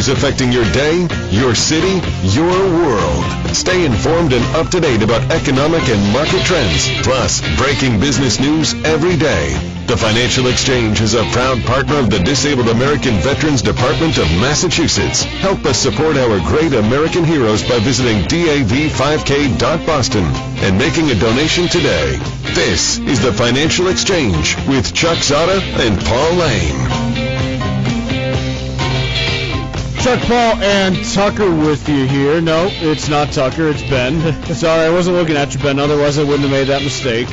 news affecting your day, your city, your world. Stay informed and up to date about economic and market trends, plus breaking business news every day. The Financial Exchange is a proud partner of the Disabled American Veterans Department of Massachusetts. Help us support our great American heroes by visiting dav5k.boston and making a donation today. This is the Financial Exchange with Chuck Zada and Paul Lane. Chuck, Paul, and Tucker with you here. No, it's not Tucker, it's Ben. Sorry, I wasn't looking at you, Ben. Otherwise, I wouldn't have made that mistake.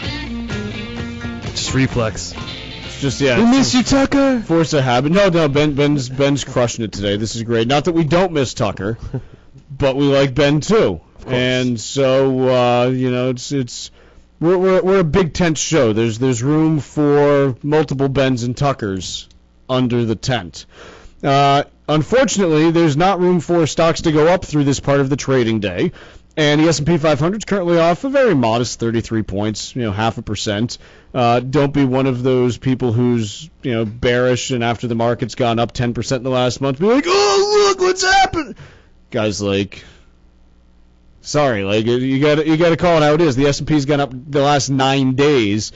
Just reflex. It's just, yeah. We miss you, Tucker. Force of habit. No, Ben's crushing it today. This is great. Not that we don't miss Tucker, but we like Ben too. And so, we're a big tent show. There's room for multiple Bens and Tuckers under the tent. Unfortunately, there's not room for stocks to go up through this part of the trading day, and the S&P 500 is currently off a very modest 33 points, 0.5%. Don't be one of those people who's, bearish and after the market's gone up 10% in the last month, be like, oh, look, what's happened? Guys, sorry, you got to call it how it is. The S&P's gone up the last 9 days.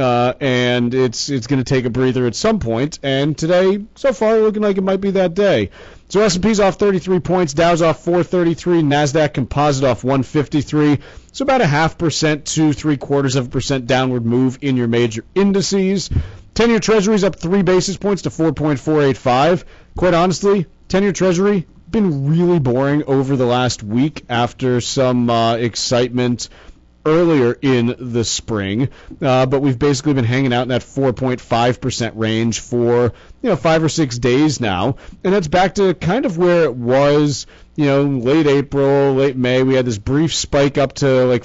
And it's going to take a breather at some point. And today, so far, looking like it might be that day. So S&P's off 33 points, Dow's off 433, NASDAQ Composite off 153. So about 0.5% to 0.75% downward move in your major indices. 10-year Treasury's up 3 basis points to 4.485. Quite honestly, 10-year Treasury been really boring over the last week after some excitement earlier in the spring, but we've basically been hanging out in that 4.5% range for 5 or 6 days now, and that's back to kind of where it was late April, late May. We had this brief spike up to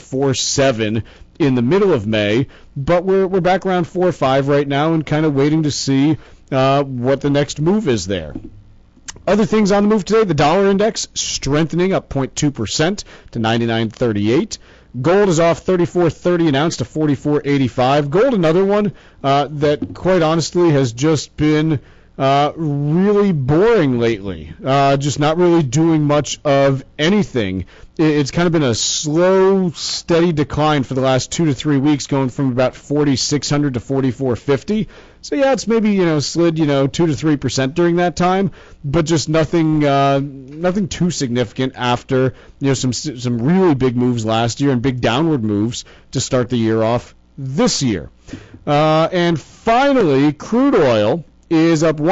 4.7 in the middle of May, but we're back around 4.5 right now and kind of waiting to see what the next move is there. Other things on the move today, the dollar index strengthening up 0.2% to 99.38. Gold is off 34.30 an ounce to 44.85. Gold, another one that quite honestly has just been really boring lately. Just not really doing much of anything. It's kind of been a slow, steady decline for the last 2 to 3 weeks, going from about 4,600 to 4,450. So yeah, it's maybe slid 2 to 3% during that time, but just nothing too significant after some really big moves last year and big downward moves to start the year off this year. And finally, crude oil is up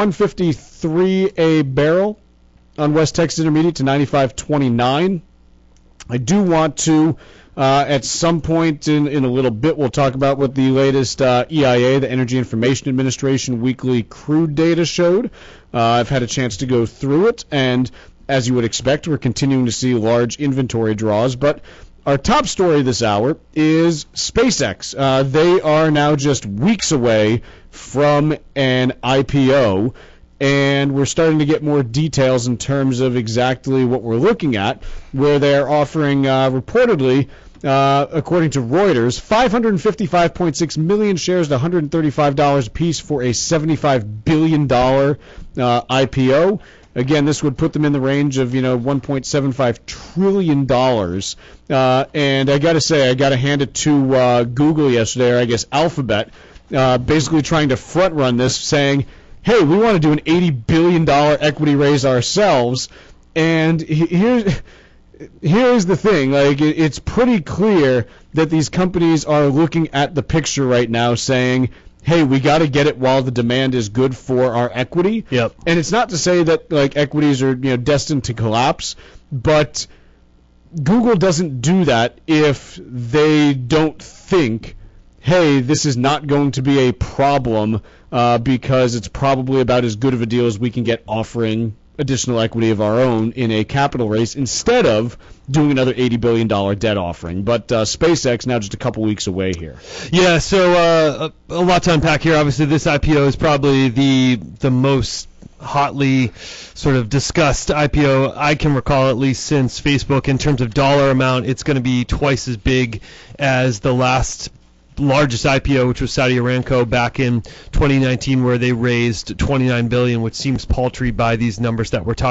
153 a barrel on West Texas Intermediate to 95.29. I do want to, at some point in a little bit, we'll talk about what the latest EIA, the Energy Information Administration, weekly crude data showed. I've had a chance to go through it, and as you would expect, we're continuing to see large inventory draws. But our top story this hour is SpaceX. They are now just weeks away from an IPO, and we're starting to get more details in terms of exactly what we're looking at, where they're offering, reportedly, according to Reuters, 555.6 million shares at $135 a piece for a $75 billion IPO. Again, this would put them in the range of, $1.75 trillion. And I got to say, I got to hand it to Google yesterday, or I guess Alphabet, basically trying to front run this, saying, hey, we want to do an $80 billion equity raise ourselves. And here's the thing. It's pretty clear that these companies are looking at the picture right now saying, hey, we got to get it while the demand is good for our equity. Yep. And it's not to say that equities are destined to collapse, but Google doesn't do that if they don't think, hey, this is not going to be a problem because it's probably about as good of a deal as we can get offering additional equity of our own in a capital raise instead of doing another $80 billion debt offering. But SpaceX now just a couple weeks away here. Yeah, so a lot to unpack here. Obviously, this IPO is probably the most hotly sort of discussed IPO I can recall, at least since Facebook. In terms of dollar amount, it's going to be twice as big as the last largest IPO, which was Saudi Aramco back in 2019, where they raised $29 billion, which seems paltry by these numbers that we're talking